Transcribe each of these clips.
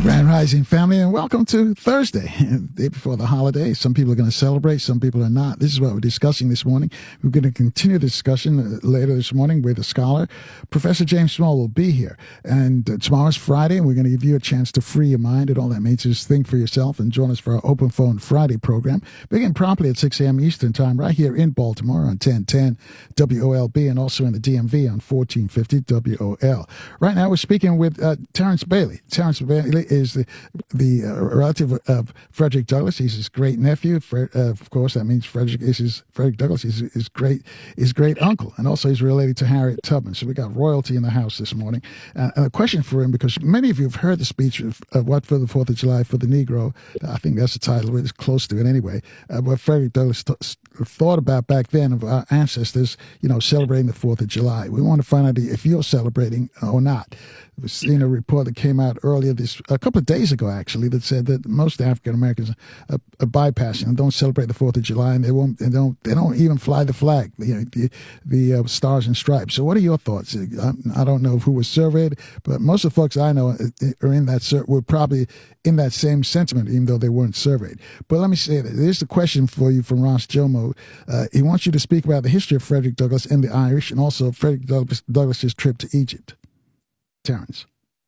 Grand Rising family, and welcome to Thursday, day before the holiday. Some people are going to celebrate, some people are not. This is what we're discussing this morning. We're going to continue the discussion later this morning with a scholar. Professor James Small will be here. And tomorrow's Friday, and we're going to give you a chance to free your mind. And all that means is think for yourself and join us for our Open Phone Friday program. Begin promptly at 6 a.m. Eastern Time right here in Baltimore on 1010 WOLB and also in the DMV on 1450 WOL. Right now, we're speaking with Terrence Bailey. Terrence Bailey is the relative of Frederick Douglass. He's his great nephew. Of course, that means Frederick Douglass is his great uncle, and also he's related to Harriet Tubman. So we got royalty in the house this morning. And a question for him, because many of you have heard the speech of "What for the 4th of July for the Negro." I think that's the title. It's close to it anyway. What Frederick Douglass thought about back then of our ancestors, celebrating the 4th of July. We want to find out if you're celebrating or not. We've seen a report that came out earlier a couple of days ago, actually, that said that most African Americans are bypassing and don't celebrate the 4th of July, and they don't even fly the flag, the stars and stripes. So, what are your thoughts? I don't know who was surveyed, but most of the folks I know are were probably in that same sentiment, even though they weren't surveyed. But let me say that here's the question for you from Ross Jomo. He wants you to speak about the history of Frederick Douglass and the Irish, and also Frederick Douglass's trip to Egypt. Terrence.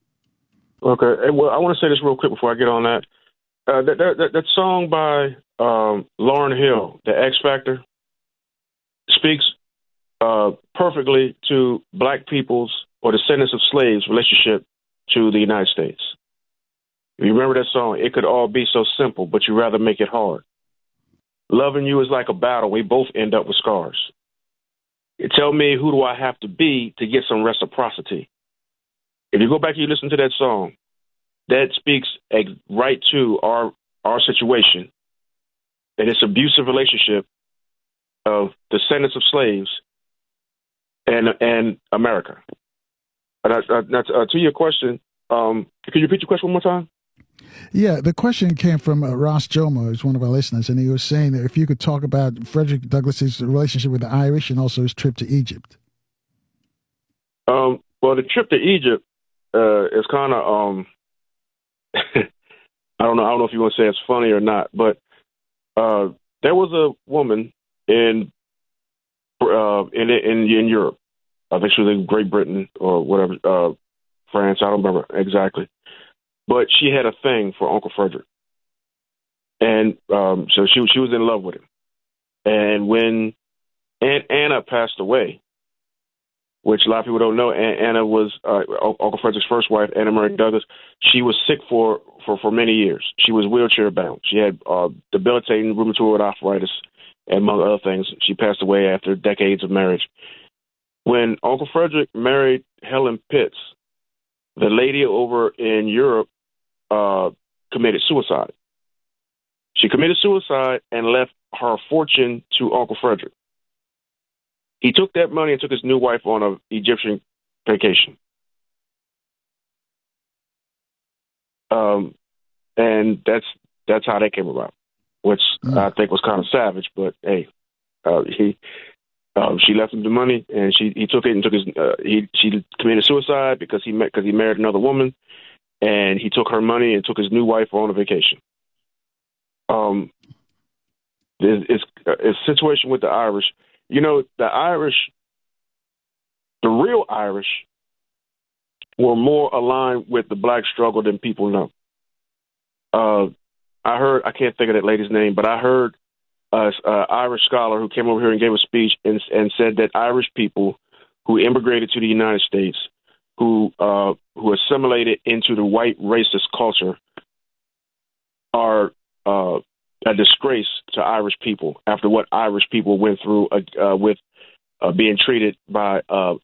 Okay. Well, I want to say this real quick before I get on that. That song by Lauryn Hill, "The X Factor," speaks perfectly to black people's or descendants of slaves' relationship to the United States. If you remember that song, "It could all be so simple, but you rather make it hard. Loving you is like a battle. We both end up with scars. You tell me, who do I have to be to get some reciprocity?" If you go back and you listen to that song, that speaks right to our situation and this abusive relationship of descendants of slaves and America. To your question, can you repeat your question one more time? Yeah, the question came from Ross Jomo, who's one of our listeners, and he was saying that if you could talk about Frederick Douglass's relationship with the Irish and also his trip to Egypt. Well, the trip to Egypt is kind of I don't know if you want to say it's funny or not, but there was a woman in Europe. I think she was in Great Britain or whatever, France. I don't remember exactly, but she had a thing for Uncle Frederick, and so she was in love with him. And when Aunt Anna passed away, which a lot of people don't know, Anna was Uncle Frederick's first wife, Anna Murray Douglass. She was sick for many years. She was wheelchair bound. She had debilitating rheumatoid arthritis, and among other things. She passed away after decades of marriage. When Uncle Frederick married Helen Pitts, the lady over in Europe committed suicide. She committed suicide and left her fortune to Uncle Frederick. He took that money and took his new wife on an Egyptian vacation. And that's how that came about, which I think was kind of savage. But hey, she left him the money, and he took it and took his. She committed suicide because he married another woman, and he took her money and took his new wife on a vacation. It's a situation with the Irish. The Irish, the real Irish, were more aligned with the black struggle than people know. I can't think of that lady's name, but I heard an Irish scholar who came over here and gave a speech and said that Irish people who immigrated to the United States, who assimilated into the white racist culture, are a disgrace to Irish people after what Irish people went through with being treated by